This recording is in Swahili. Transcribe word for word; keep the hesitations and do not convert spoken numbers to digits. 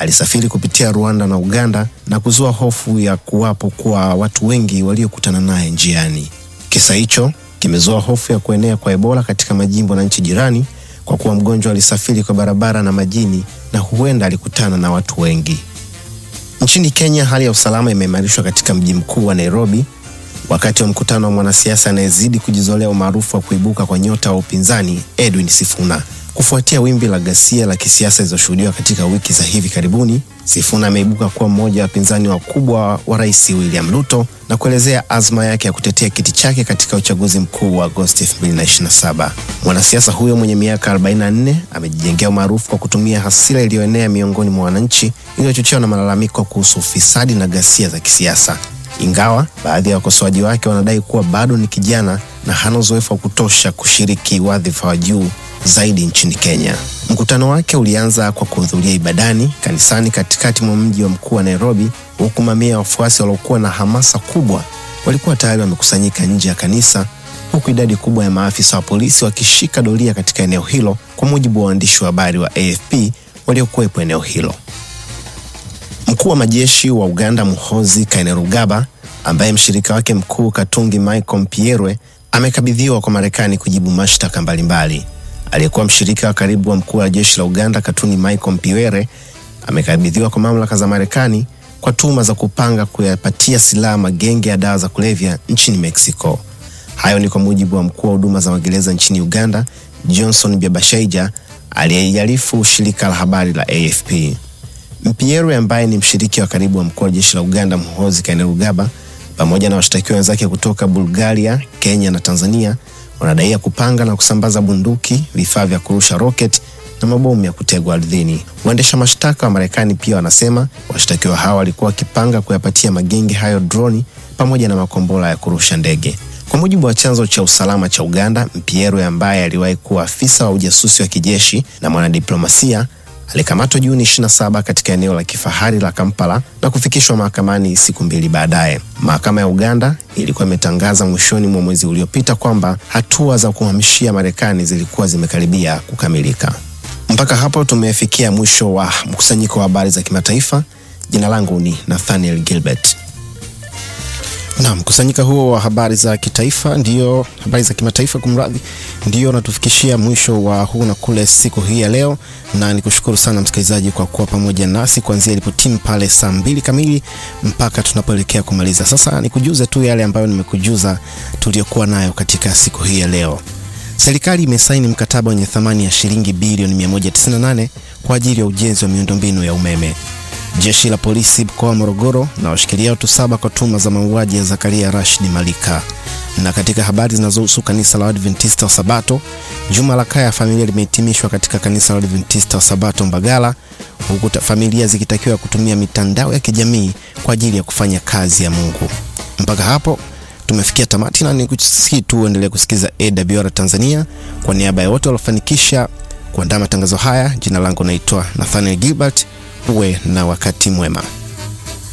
alisafiri kupitia Rwanda na Uganda na kuzua hofu ya kuwapo kwa watu wengi waliokutana naye njiani. Kisa hicho kimezua hofu ya kuenea kwa Ebola katika majimbo na nchi jirani kwa kuwa mgonjwa alisafiri kwa barabara na majini na huenda alikutana na watu wengi. Nchini Kenya, hali ya usalama imeimarishwa katika mji mkuu wa Nairobi wakati wa mkutano wa mwanasiasa anayezidi kujizolea umaarufu wa kuibuka kwa nyota wa upinzani Edwin Sifuna. Kufuatia wimbi la ghasia la kisiasa zilizoshuhudiwa katika wiki za hivi karibuni, Sifuna ameibuka kuwa mmoja wa wapinzani wakubwa wa Rais William Ruto na kuelezea azma yake ya kutetea kiti chake katika uchaguzi mkuu wa Agosti elfu mbili na ishirini na saba. Mwanasiasa huyo mwenye miaka arobaini na nne amejijengea umaarufu kwa kutumia hasira iliyoenea miongoni mwa wananchi iliyochochewa na malalamiko kuhusu ufisadi na ghasia za kisiasa. Ingawa baadhi ya wakosoaji wake wanadai kuwa bado ni kijana na hana uzoefu wa kutosha kushiriki wadhifa wa juu zaidi nchini Kenya. Mkutano wake ulianza kwa kuhudhuria ibadani kanisani katikati mwa mji wa mkuu wa Nairobi, huku mamia ya wafuasi waliokuwa na hamasa kubwa walikuwa tayari wamekusanyika nje ya kanisa, huku idadi kubwa ya maafisa wa polisi wakishika doria katika eneo hilo, kwa mujibu wa waandishi wa habari wa A F P waliokuwepo eneo hilo. Mkuu wa majeshi wa Uganda Muhoozi Kainerugaba, ambaye mshirika wake mkuu Katungi Michael Mpierwe amekabidhiwa kwa Marekani kujibu mashtaka mbalimbali. Aliyekuwa mshirika wa karibu wa mkuu wa jeshi la Uganda Katungi Michael Mpierwe amekabidhiwa kwa mamlaka za Marekani kwa tuhuma za kupanga kuyapatia silaha magenge ya dawa za kulevya nchini Mexico. Hayo ni kwa mujibu wa mkuu wa huduma za magereza nchini Uganda Johnson Byabashaija, aliyeiarifu shirika la habari la A F P. Mpierwe, ambaye ni mshiriki wa karibu wa mkuu wa jeshi la Uganda Muhoozi Kainerugaba, pamoja na washtakiwa wenzake kutoka Bulgaria, Kenya na Tanzania, wanadai kupanga na kusambaza bunduki, vifaa vya kurusha rocket na mabomu ya kutegwa ardhini. Waendesha mashtaka wa Marekani pia wanasema washtakiwa hao walikuwa wakipanga kuyapatia magenge hayo droni pamoja na makombora ya kurusha ndege. Kwa mujibu wa chanzo cha usalama cha Uganda, Mpierwe, ambaye aliwahi kuwa afisa wa ujasusi wa kijeshi na mwanadiplomasia, alikamatwa Juni ishirini na saba katika eneo la kifahari la Kampala na kufikishwa mahakamani siku mbili baadaye. Mahakama ya Uganda ilikuwa imetangaza mwishoni mwa mwezi uliopita kwamba hatua za kuhamishia Marekani zilikuwa zimekaribia kukamilika. Mpaka hapo tumefikia mwisho wa mkusanyiko wa habari za kimataifa. Jina langu ni Nathaniel Gilbert. Na mkusanyika huo wa habari za kitaifa ndio habari za kimataifa kumradhi ndio natufikishia mwisho wa huu na kule siku hii ya leo, na nikushukuru sana msikilizaji kwa kuwa pamoja nasi kuanzia ilipotimu pale saa mbili kamili mpaka tunapoelekea kumaliza. Sasa nikujuze tu yale ambayo nimekujuza tuliyokuwa nayo katika siku hii ya leo. Serikali imesaini mkataba wenye thamani ya shilingi bilioni mia moja tisini na nane kwa ajili ya ujenzi wa miundombinu ya umeme. Jeshi la polisi mkoa wa Morogoro na washikilia watu saba kwa tuhuma za mauaji ya Zakaria Rashid Malika. Na katika habari zinazohusu kanisa la Adventista wa Sabato, juma la kaya familia limehitimishwa katika kanisa la Adventista wa Sabato Mbagala, huku familia zikitakiwa kutumia mitandao ya kijamii kwa ajili ya kufanya kazi ya Mungu. Mpaka hapo tumefikia tamati, na nikusihi tu uendelee kusikiza A W R Tanzania. Kwa niaba ya wote waliofanikisha kuandaa matangazo haya, jina langu naitwa Nathaniel Gilbert. Uwe na wakati mwema.